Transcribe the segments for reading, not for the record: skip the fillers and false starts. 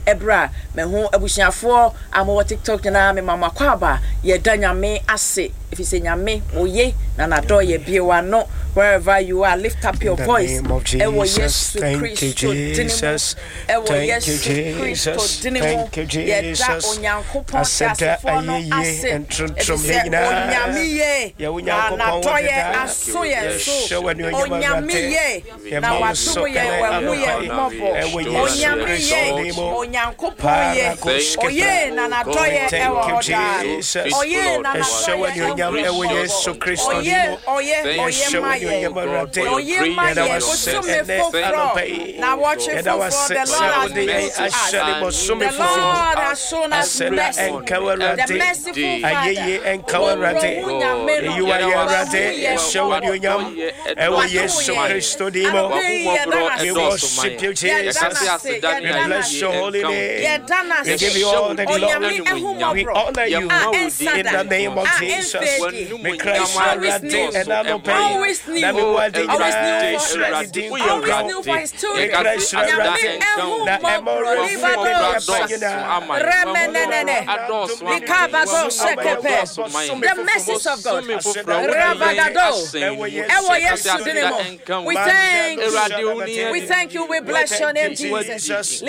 ebra me ho abusuafo amo TikTok na me mama kwaba ye danyame ase if you say nyame oye na nado ye biewa no wherever you are lift up your voice ewo Yesu Christo Jesus ewo Yesu Christo dinimo ye da onyankopon asefo no ase onyame ye na to ye aso ye so onyame ye na wato ye wahu ye mobo onyame ye onyankopon ye oye na na to ye ewo hoda oye na na to ye ewo Yesu Christo oye maye oye maye bosume fofro na watch it for the Lord has shown us mercy the merciful Father you are ready show you nyam ewo Yesu Christo dimo we worship you Jesus we bless your holy name we give you all the glory we honor you in the name of Jesus we Christ ready and I'm always knew for his children the message of God we thank you we bless your name Jesus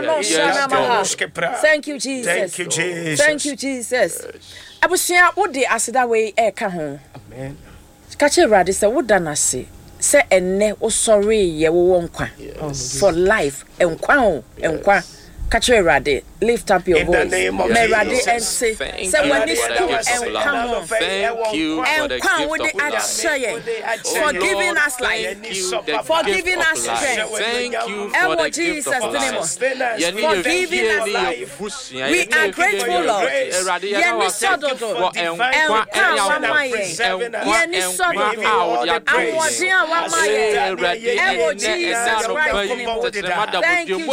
thank you Jesus thank you Jesus abusia wodi aseda we eka ho amen kache rade se woda na se enne wo sorry ye wo nkwa for life enkwa kache rade lift up your voice me rade and say when this and come thank you for giving us life for giving us strength thank you for the gift of life for giving us life we are grateful Lord yeni sododo yeni sododo awodin awamaye ewo Jesus thank you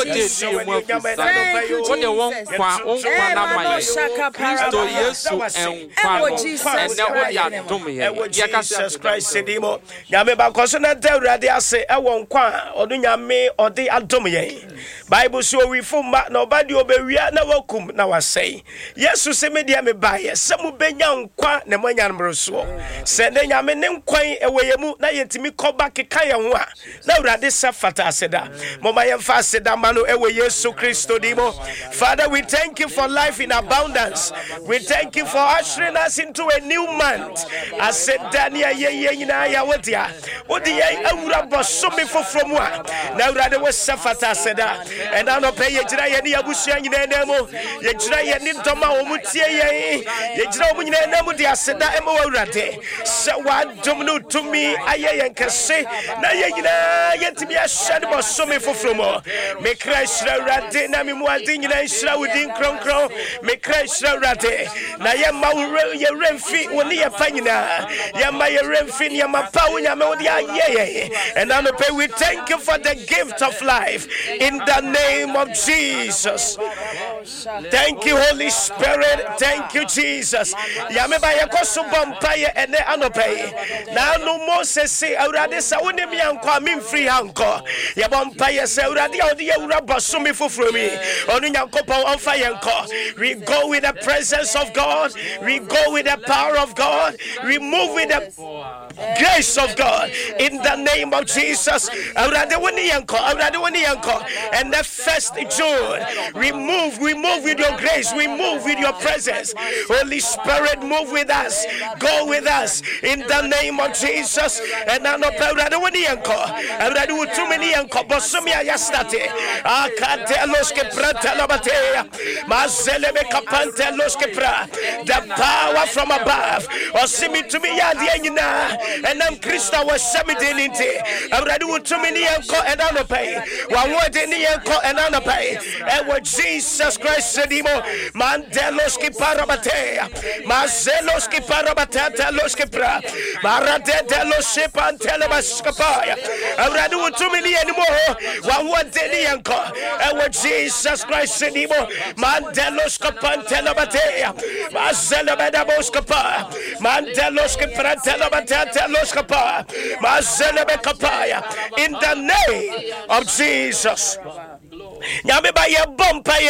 kwa na maye Kristo Yesu enkwa ene odiadom ye Jesus Christ sedimo nyame ba koso na dawrade ase ewo nkwa odo nyame ode adom ye Bible so we fumba na obadi obewia na wakum na wasei Yesu se media me baye se mu benya nkwa na mwanya nmroso se ne nyame ne nkwan eweyemu na yentimi koba keka ye ho a na urade safata aseda moma ye fa aseda mano ewe Yesu Kristo dimo Father, we thank you for life in abundance. We thank you for ushering us into a new month. I said, Dania, ya wadia. Wodia, Aura Bosumi for from one. Now, rather was Safata Seda. And I don't pay Yajra Yani Abusian Nemo, Yajra Yani Toma Omutia, Yajra Nemo, the Aseda Emorate. So what Domino to me, I can say, Nayana, yet to be a shadow of Sumi for from more. Make Christ Radina Mwadin. Shra within Croncro, make Christ Rate. Na Yama ye remfi, when ye panyina, Yama ye remfin, Yama Paunia Modia, yea. And I'm pay we thank you for the gift of life in the name of Jesus. Thank you, Holy Spirit. Thank you, Jesus. Yameba Yakosu Bompire and the Anope. Now no more say, Aurade Saunimi and Quamin free uncle. Yabompire say, Uradi or the Urabasumi for me. We go with the presence of God. We go with the power of God. We move with the grace of God in the name of Jesus. And the first June, we move with your grace. We move with your presence. Holy Spirit, move with us. Go with us in the name of Jesus. And I know the power from above. Or simi to me yadina, and I'm Christa was semidinity. I'm ready with too many and another pay. One word in the and another pay. And what Jesus Christ said, Mandeloski Parabatea, Marceloski Parabatata Loskipra, Maradeta Loship and Telemaskapaya. I'm ready with too many anymore. One word in the and what Jesus Christ said, Mandelos Capantella Batea, Marcella Bedaboscapa, Mandelos Capratella Marcella Becapaya, in the name of Jesus. Yameba ye bompa